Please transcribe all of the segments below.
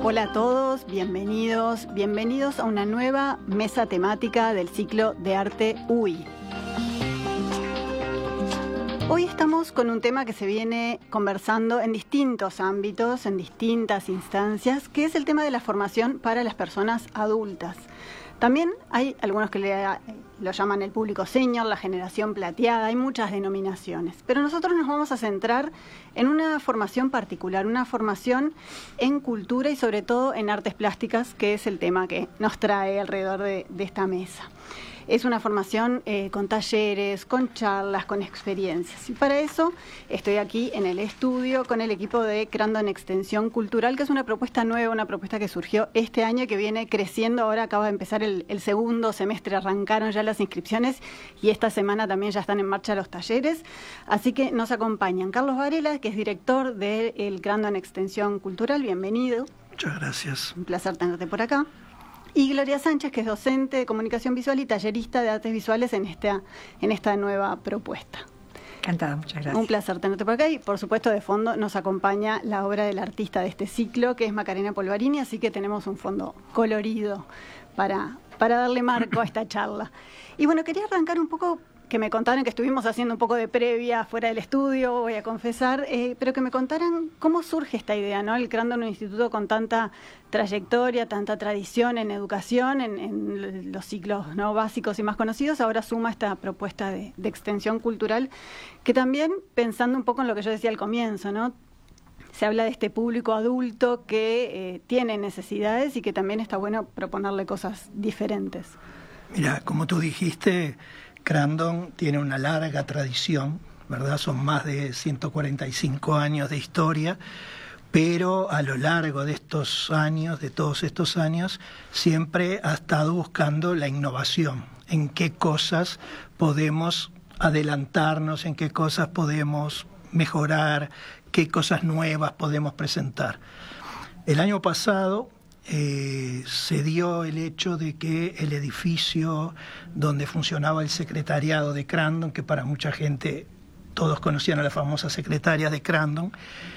Hola a todos, bienvenidos a una nueva mesa temática del ciclo de arte UI. Hoy estamos con un tema que se viene conversando en distintos ámbitos, en distintas instancias, que es el tema de la formación para las personas adultas. También hay algunos que lo llaman el público senior, la generación plateada, hay muchas denominaciones. Pero nosotros nos vamos a centrar en una formación particular, una formación en cultura y sobre todo en artes plásticas, que es el tema que nos trae alrededor de esta mesa. Es una formación con talleres, con charlas, con experiencias. Y para eso estoy aquí en el estudio con el equipo de Crandon Extensión Cultural, que es una propuesta nueva, una propuesta que surgió este año y que viene creciendo. Ahora acaba de empezar el segundo semestre, arrancaron ya las inscripciones y esta semana también ya están en marcha los talleres. Así que nos acompañan Carlos Varela, que es director del Crandon Extensión Cultural. Bienvenido. Muchas gracias. Un placer tenerte por acá. Y Gloria Sánchez, que es docente de comunicación visual y tallerista de artes visuales en esta nueva propuesta. Encantada, muchas gracias. Un placer tenerte por acá y, por supuesto, de fondo nos acompaña la obra del artista de este ciclo, que es Macarena Polvarini, así que tenemos un fondo colorido para darle marco a esta charla. Y bueno, quería arrancar un poco, que me contaran, que estuvimos haciendo un poco de previa fuera del estudio, voy a confesar, pero que me contaran cómo surge esta idea, ¿no? El Crandon, un instituto con tanta trayectoria, tanta tradición en educación, en los ciclos, ¿no?, básicos y más conocidos, ahora suma esta propuesta de extensión cultural, que también, pensando un poco en lo que yo decía al comienzo, ¿no?, se habla de este público adulto que tiene necesidades y que también está bueno proponerle cosas diferentes. Mira, como tú dijiste, Crandon tiene una larga tradición, ¿verdad? Son más de 145 años de historia, pero a lo largo de estos años, de todos estos años, siempre ha estado buscando la innovación, en qué cosas podemos adelantarnos, en qué cosas podemos mejorar, qué cosas nuevas podemos presentar. El año pasado se dio el hecho de que el edificio donde funcionaba el secretariado de Crandon, que para mucha gente todos conocían a la famosa secretaria de Crandon,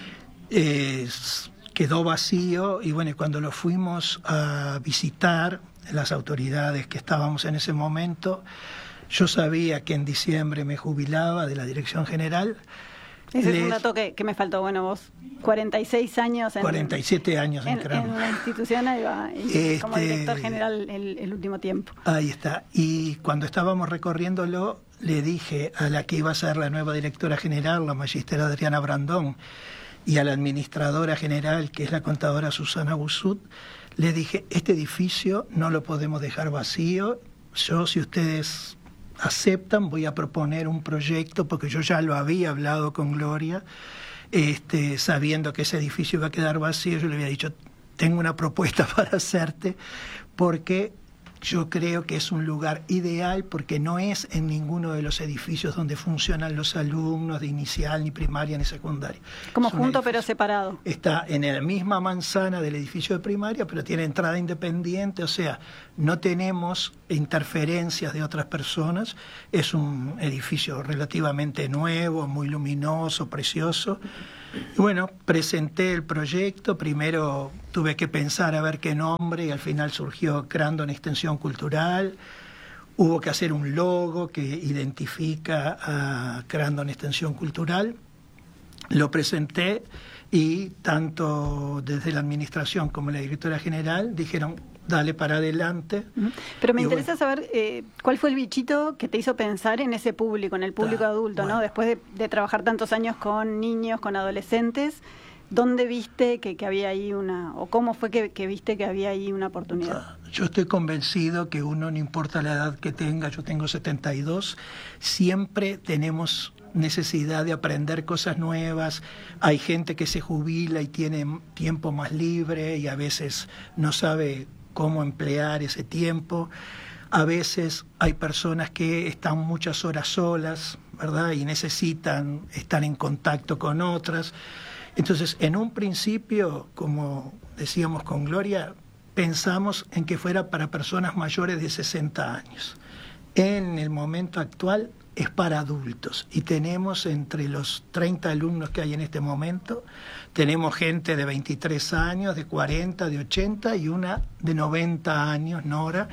quedó vacío y bueno, cuando lo fuimos a visitar, las autoridades que estábamos en ese momento, yo sabía que en diciembre me jubilaba de la dirección general. Ese es un dato que me faltó. Bueno, vos 46 años 47 años en Crandon. En la institución, ahí va, y como director general el último tiempo. Ahí está. Y cuando estábamos recorriéndolo, le dije a la que iba a ser la nueva directora general, la magíster Adriana Brandón, y a la administradora general, que es la contadora Susana Busut, le dije, este edificio no lo podemos dejar vacío. Yo, si ustedes aceptan, voy a proponer un proyecto, porque yo ya lo había hablado con Gloria, sabiendo que ese edificio iba a quedar vacío. Yo le había dicho, tengo una propuesta para hacerte, porque yo creo que es un lugar ideal, porque no es en ninguno de los edificios donde funcionan los alumnos de inicial, ni primaria, ni secundaria. Como junto pero separado. Está en la misma manzana del edificio de primaria, pero tiene entrada independiente, o sea, no tenemos interferencias de otras personas. Es un edificio relativamente nuevo, muy luminoso, precioso. Y bueno, presenté el proyecto. Primero tuve que pensar a ver qué nombre y al final surgió Crandon Extensión Cultural. Hubo que hacer un logo que identifica a Crandon Extensión Cultural. Lo presenté y tanto desde la administración como la directora general dijeron, dale para adelante. Pero me interesa saber cuál fue el bichito que te hizo pensar en ese público, en el público adulto, bueno, ¿no? Después de trabajar tantos años con niños, con adolescentes, ¿dónde viste que había ahí o cómo fue que viste que había ahí una oportunidad? Yo estoy convencido que uno, no importa la edad que tenga, yo tengo 72, siempre tenemos necesidad de aprender cosas nuevas. Hay gente que se jubila y tiene tiempo más libre y a veces no sabe cómo emplear ese tiempo. A veces hay personas que están muchas horas solas, ¿verdad?, y necesitan estar en contacto con otras. Entonces, en un principio, como decíamos con Gloria, pensamos en que fuera para personas mayores de 60 años. En el momento actual es para adultos. Y tenemos entre los 30 alumnos que hay en este momento, tenemos gente de 23 años, de 40, de 80 y una de 90 años, Nora,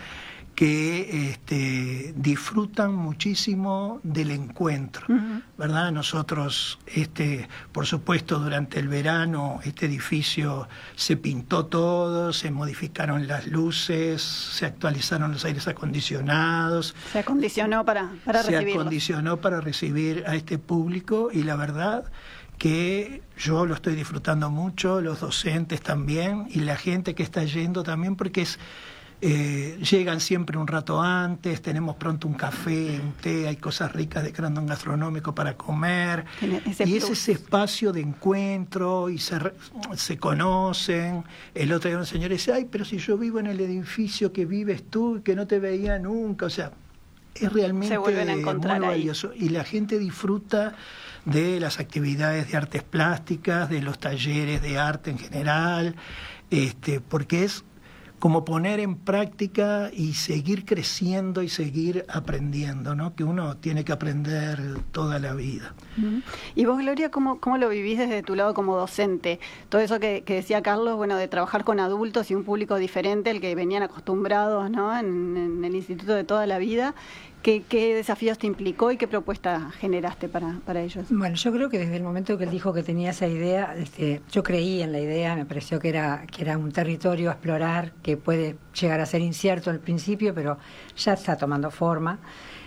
que disfrutan muchísimo del encuentro, ¿verdad? Nosotros, por supuesto, durante el verano este edificio se pintó todo, se modificaron las luces, se actualizaron los aires acondicionados. Se acondicionó para recibirlos. Se acondicionó para recibir a este público y la verdad que yo lo estoy disfrutando mucho, los docentes también y la gente que está yendo también, porque llegan siempre un rato antes, tenemos pronto un café, un té, hay cosas ricas de Crandon Gastronómico para comer, y es ese espacio de encuentro y se conocen. El otro día un señor dice, ay, pero si yo vivo en el edificio que vives tú, que no te veía nunca, o sea, es realmente muy valioso y la gente disfruta de las actividades de artes plásticas, de los talleres de arte en general, porque es como poner en práctica y seguir creciendo y seguir aprendiendo, ¿no? Que uno tiene que aprender toda la vida. Y vos, Gloria, ¿cómo lo vivís desde tu lado como docente? Todo eso que decía Carlos, bueno, de trabajar con adultos y un público diferente al que venían acostumbrados, ¿no? En el instituto de toda la vida. ¿Qué desafíos te implicó y qué propuesta generaste para ellos? Bueno, yo creo que desde el momento que él dijo que tenía esa idea, yo creí en la idea, me pareció que era un territorio a explorar que puede llegar a ser incierto al principio, pero ya está tomando forma.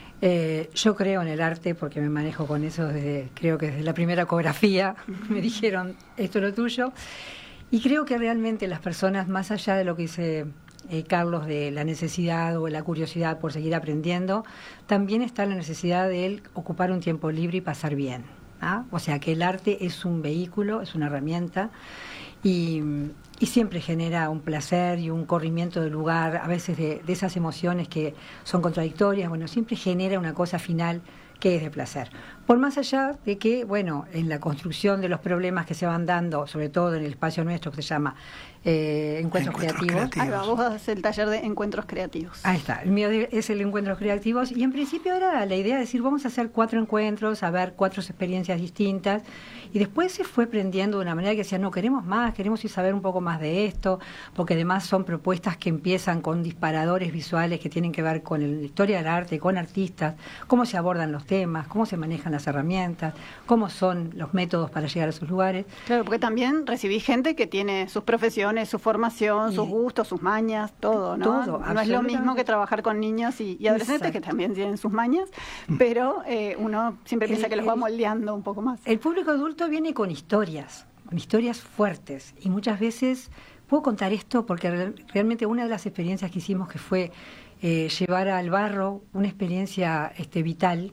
Yo creo en el arte porque me manejo con eso creo que desde la primera ecografía me dijeron, esto es lo tuyo. Y creo que realmente las personas, más allá de lo que dice Carlos, de la necesidad o la curiosidad por seguir aprendiendo, también está la necesidad de él ocupar un tiempo libre y pasar bien, ¿ah? O sea que el arte es un vehículo, es una herramienta y siempre genera un placer y un corrimiento del lugar, a veces de esas emociones que son contradictorias, bueno, siempre genera una cosa final que es de placer. Por más allá de que, bueno, en la construcción de los problemas que se van dando, sobre todo en el espacio nuestro que se llama Encuentros Creativos. Ahí va, vos haces el taller de Encuentros Creativos. Ahí está, el mío es el Encuentros Creativos y en principio era la idea de decir, vamos a hacer 4 encuentros, a ver 4 experiencias distintas y después se fue prendiendo de una manera que decía, no, queremos más, queremos ir a saber un poco más de esto, porque además son propuestas que empiezan con disparadores visuales que tienen que ver con la historia del arte, con artistas, cómo se abordan los temas, cómo se manejan las herramientas, cómo son los métodos para llegar a esos lugares. Claro, porque también recibí gente que tiene sus profesiones, su formación, sus gustos, sus mañas, todo, ¿no? Todo, no es lo mismo que trabajar con niños y adolescentes. Exacto. Que también tienen sus mañas, pero uno siempre piensa que los va moldeando un poco más. El público adulto viene con historias fuertes y muchas veces, puedo contar esto porque realmente una de las experiencias que hicimos que fue llevar al barro una experiencia vital.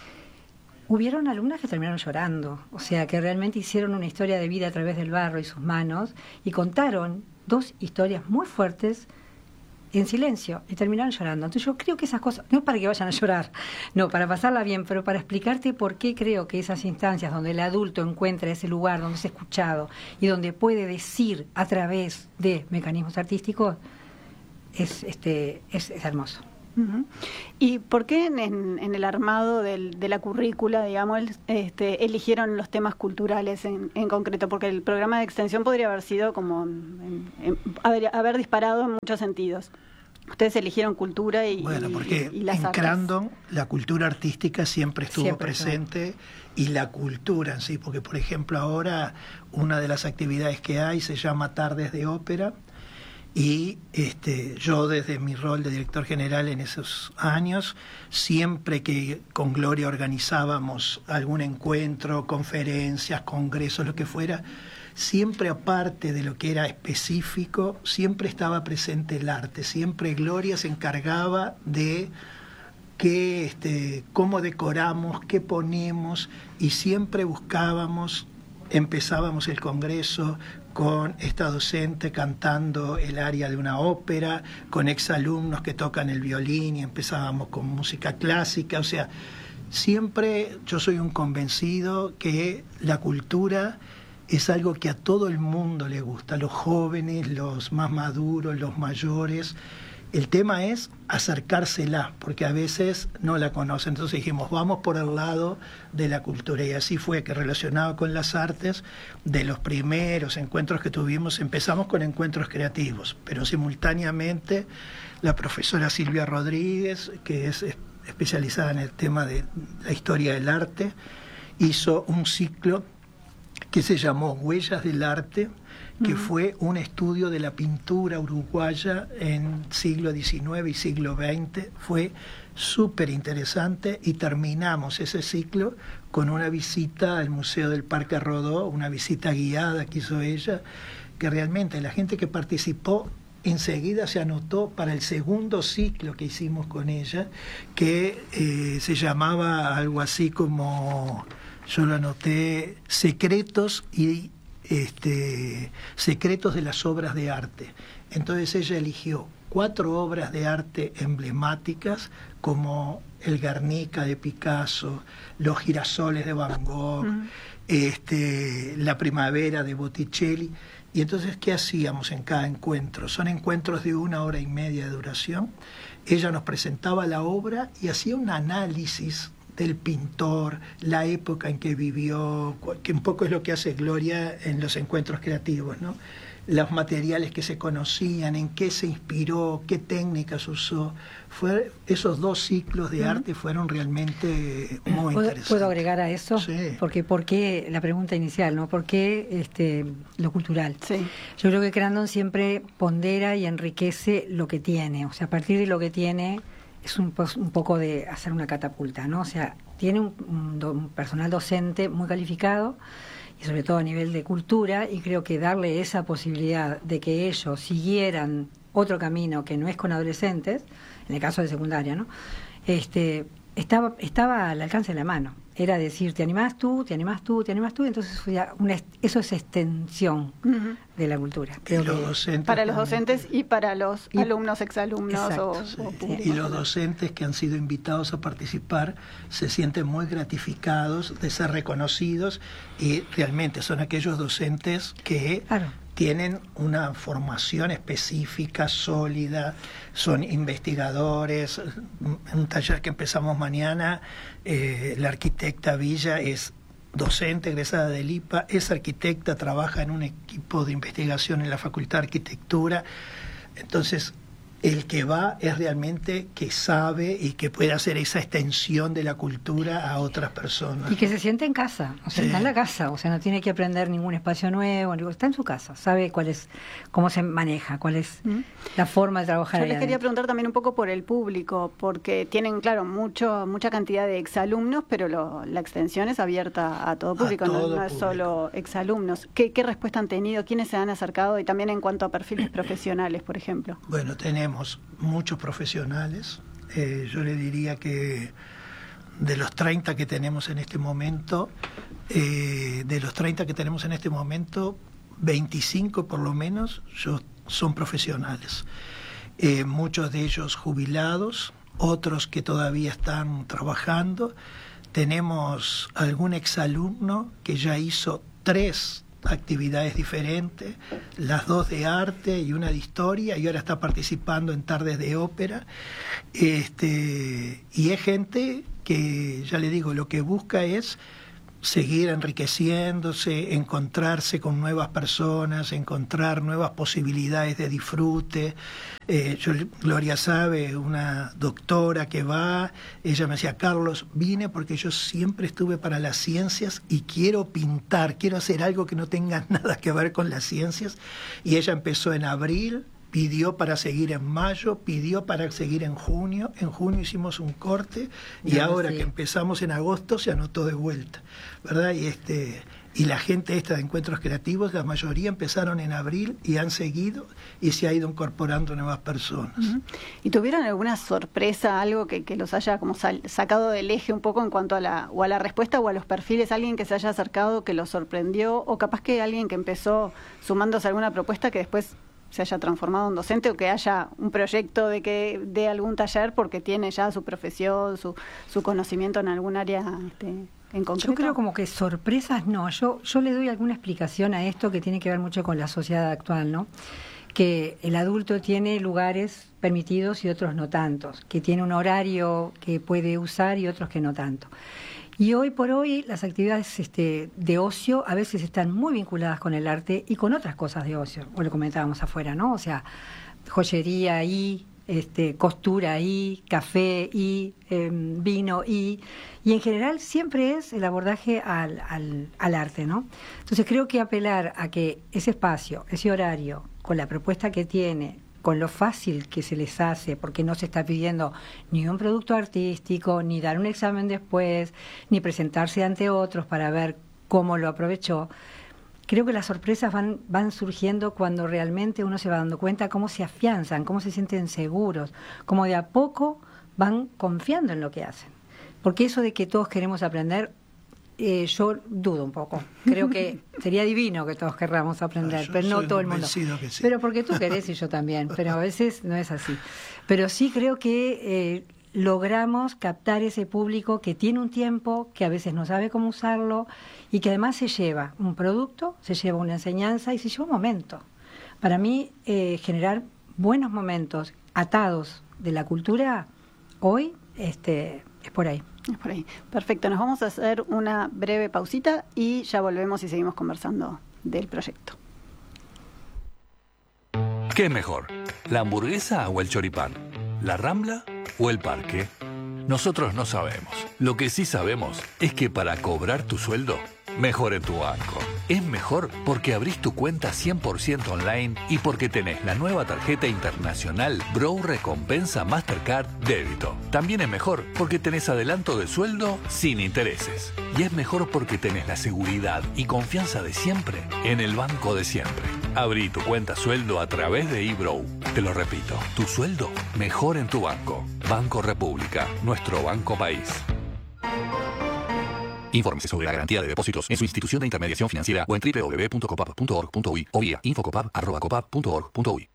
Hubieron alumnas que terminaron llorando, o sea, que realmente hicieron una historia de vida a través del barro y sus manos y contaron 2 historias muy fuertes en silencio y terminaron llorando. Entonces yo creo que esas cosas, no es para que vayan a llorar, no, para pasarla bien, pero para explicarte por qué creo que esas instancias donde el adulto encuentra ese lugar donde es escuchado y donde puede decir a través de mecanismos artísticos es hermoso. Uh-huh. ¿Y por qué en el armado de la currícula, digamos, eligieron los temas culturales en concreto? Porque el programa de extensión podría haber sido como haber disparado en muchos sentidos. Ustedes eligieron cultura y bueno, porque y las en artes. Crandon la cultura artística siempre estuvo presente y la cultura en sí, porque por ejemplo ahora una de las actividades que hay se llama Tardes de Ópera. Y yo desde mi rol de director general en esos años, siempre que con Gloria organizábamos algún encuentro, conferencias, congresos, lo que fuera, siempre aparte de lo que era específico, siempre estaba presente el arte, siempre Gloria se encargaba de cómo decoramos, qué ponemos y siempre empezábamos el congreso con esta docente cantando el aria de una ópera, con exalumnos que tocan el violín y empezábamos con música clásica. O sea, siempre yo soy un convencido que la cultura es algo que a todo el mundo le gusta, los jóvenes, los más maduros, los mayores, El tema es acercársela, porque a veces no la conocen. Entonces dijimos, vamos por el lado de la cultura. Y así fue que, relacionado con las artes, de los primeros encuentros que tuvimos, empezamos con encuentros creativos, pero simultáneamente la profesora Silvia Rodríguez, que es especializada en el tema de la historia del arte, hizo un ciclo que se llamó Huellas del Arte, que fue un estudio de la pintura uruguaya en siglo XIX y siglo XX. Fue súper interesante y terminamos ese ciclo con una visita al Museo del Parque Rodó, una visita guiada que hizo ella, que realmente la gente que participó enseguida se anotó para el segundo ciclo que hicimos con ella, que se llamaba algo así como, yo lo anoté, Secretos de las obras de arte. Entonces ella eligió 4 obras de arte emblemáticas, como el Guernica de Picasso, los girasoles de Van Gogh, la Primavera de Botticelli. Y entonces, ¿qué hacíamos en cada encuentro? Son encuentros de 1 hora y media de duración. Ella nos presentaba la obra y hacía un análisis del pintor, la época en que vivió, que un poco es lo que hace Gloria en los encuentros creativos, ¿no? Los materiales que se conocían, en qué se inspiró, qué técnicas usó. Esos 2 ciclos de arte fueron realmente muy interesantes. ¿Puedo agregar a eso? Sí. Porque ¿por qué la pregunta inicial, ¿no? ¿Por qué lo cultural? Sí. Yo creo que Crandon siempre pondera y enriquece lo que tiene. O sea, a partir de lo que tiene es un poco de hacer una catapulta, ¿no? O sea, tiene un personal docente muy calificado, y sobre todo a nivel de cultura, y creo que darle esa posibilidad de que ellos siguieran otro camino que no es con adolescentes, en el caso de secundaria, ¿no? Estaba al alcance de la mano. Era decir, te animás tú, te animás tú, te animás tú, entonces eso es extensión de la cultura. Creo para los docentes y para los alumnos, exalumnos Y los docentes que han sido invitados a participar se sienten muy gratificados de ser reconocidos, y realmente son aquellos docentes que tienen una formación específica, sólida, son investigadores. En un taller que empezamos mañana, la arquitecta Villa es docente egresada del IPA, es arquitecta, trabaja en un equipo de investigación en la Facultad de Arquitectura. Entonces, el que va es realmente que sabe y que puede hacer esa extensión de la cultura a otras personas. Y que se siente en casa, o sea, está en la casa, o sea, no tiene que aprender ningún espacio nuevo, está en su casa, sabe cómo se maneja, cuál es la forma de trabajar. Yo les quería preguntar también un poco por el público, porque tienen, claro, mucha cantidad de exalumnos, pero la extensión es abierta a todo público, no es solo exalumnos. ¿Qué respuesta han tenido? ¿Quiénes se han acercado? Y también en cuanto a perfiles profesionales, por ejemplo. Bueno, tenemos muchos profesionales. Yo le diría que de los 30 que tenemos en este momento, 25 por lo menos son profesionales. Muchos de ellos jubilados, otros que todavía están trabajando. Tenemos algún exalumno que ya hizo 3 actividades diferentes, las 2 de arte y una de historia, y ahora está participando en tardes de ópera. Y es gente que, ya le digo, lo que busca es seguir enriqueciéndose, encontrarse con nuevas personas, encontrar nuevas posibilidades de disfrute. Gloria sabe, una doctora que va, ella me decía, Carlos, vine porque yo siempre estuve para las ciencias y quiero pintar, quiero hacer algo que no tenga nada que ver con las ciencias. Y ella empezó en abril, pidió para seguir en mayo, pidió para seguir en junio hicimos un corte, y ahora que empezamos en agosto se anotó de vuelta, ¿verdad? Y la gente esta de encuentros creativos, la mayoría empezaron en abril y han seguido, y se ha ido incorporando nuevas personas. ¿Y tuvieron alguna sorpresa, algo que los haya como sacado del eje un poco en cuanto a la respuesta o a los perfiles? ¿Alguien que se haya acercado que los sorprendió, o capaz que alguien que empezó sumándose a alguna propuesta que después se haya transformado en docente, o que haya un proyecto de algún taller porque tiene ya su profesión, su conocimiento en algún área en concreto? Yo creo como que sorpresas no. Yo le doy alguna explicación a esto que tiene que ver mucho con la sociedad actual, ¿no? que el adulto tiene lugares permitidos y otros no tantos, que tiene un horario que puede usar y otros que no tanto. Y hoy por hoy las actividades de ocio a veces están muy vinculadas con el arte y con otras cosas de ocio, o lo comentábamos afuera, ¿no? O sea, joyería ahí, costura ahí, café y vino y en general siempre es el abordaje al arte, ¿no? Entonces creo que apelar a que ese espacio, ese horario, con la propuesta que tiene, con lo fácil que se les hace, porque no se está pidiendo ni un producto artístico, ni dar un examen después, ni presentarse ante otros para ver cómo lo aprovechó. Creo que las sorpresas van surgiendo cuando realmente uno se va dando cuenta cómo se afianzan, cómo se sienten seguros, cómo de a poco van confiando en lo que hacen. Porque eso de que todos queremos aprender, yo dudo un poco. Creo que sería divino que todos querramos aprender, pero no todo el mundo. Sí. Pero porque tú querés y yo también, pero a veces no es así. Pero sí creo que logramos captar ese público que tiene un tiempo, que a veces no sabe cómo usarlo y que además se lleva un producto, se lleva una enseñanza y se lleva un momento. Para mí, generar buenos momentos atados de la cultura hoy es por ahí. Es por ahí. Perfecto, nos vamos a hacer una breve pausita y ya volvemos y seguimos conversando del proyecto. ¿Qué es mejor? ¿La hamburguesa o el choripán? ¿La Rambla o el parque? Nosotros no sabemos. Lo que sí sabemos es que para cobrar tu sueldo, mejor en tu banco. Es mejor porque abrís tu cuenta 100% online y porque tenés la nueva tarjeta internacional Bro Recompensa Mastercard Débito. También es mejor porque tenés adelanto de sueldo sin intereses. Y es mejor porque tenés la seguridad y confianza de siempre en el banco de siempre. Abrí tu cuenta sueldo a través de eBrow. Te lo repito, tu sueldo mejor en tu banco. Banco República, nuestro banco país. Infórmese sobre la garantía de depósitos en su institución de intermediación financiera o en www.copap.org.uy o vía infocopap@copap.org.uy.